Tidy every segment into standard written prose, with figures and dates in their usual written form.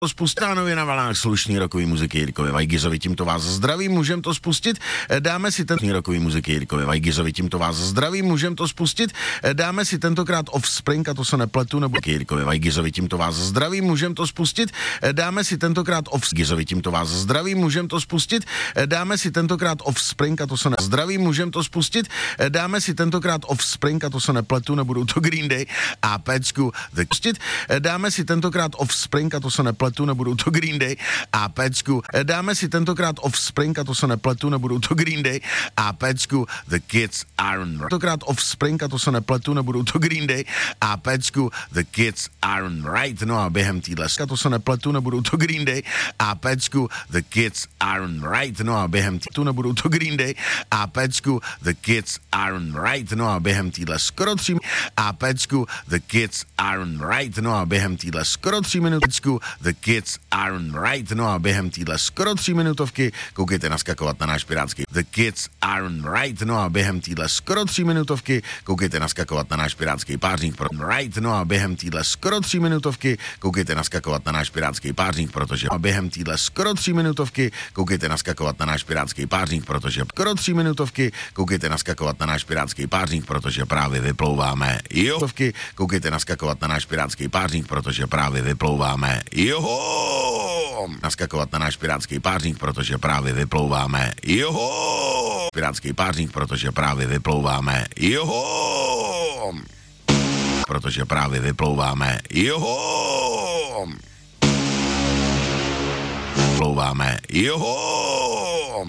Spustá nově na vlnách slušný rokový muziky Jirkovi Vajgizovi, tímto vás zdravím, můžem to spustit, dáme si ten rokový muziky Jirkovi Vajgizovi, tímto vás zdravím, můžem to spustit, dáme si tentokrát Offspring, a to se nepletu, nebo Jirkovi Vajgizovi, tímto vás zdravím, můžem to spustit, dáme si tentokrát Offspring, tímto vás zdravím, můžem to spustit, dáme si tentokrát Offspring, a to se zdravím, můžem to spustit, dáme si tentokrát Offspring, a to se nepletu, nebudou to Green Day a Pecku, dáme si tentokrát Offspring, a to se nepletu, nebudou to Green Day a Pecku. Dáme si tentokrát Offspring, a to se nepletu, nebudou to Green Day a Pecku. The Kids Aren't Right. Tentokrát Offspring, a to se nepletu, nebudou to Green Day a Pecku. The Kids Aren't Right. No a během týhle to se nepletu, nebudou to Green Day a Pecku. The Kids Aren't Right. No a během týhle nebudou to Green Day a Pecku. The Kids Aren't Right. No a během týhle skoro 3 a Pecku. The Kids Aren't Right. No a během týhle skoro 3 minut. The Kids Aren't Right. No a během týhle skoro 3 minutovky koukejte naskakovat na náš pirátský The Kids Aren't Right. No a během týhle skoro 3 minutovky koukejte naskakovat na náš pirátský pářník pro Right. No a během týhle skoro 3 minutovky koukejte naskakovat na náš pirátský pářník, protože a během týhle skoro 3 minutovky koukejte naskakovat na náš pirátský pářník, protože skoro 3 minutovky koukejte naskakovat na náš pirátský pářník, protože právě vyplouváme. Johovky, koukejte naskakovat na náš pirátský pářník, protože právě vyplouváme. Joho! Naskakovat na náš pirátský pářník, protože právě vyplouváme. Joho! Pirátský pářník, protože právě vyplouváme. Joho! Protože právě vyplouváme. Joho! Vyplouváme. Joho!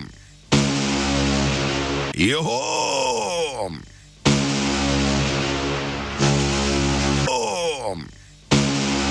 Joho!